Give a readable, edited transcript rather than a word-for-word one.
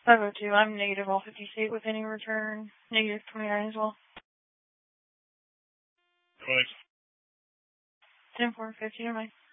502, I'm negative all 50 state with any return. Negative 29 as well. 20. 10-4, 50, never mind.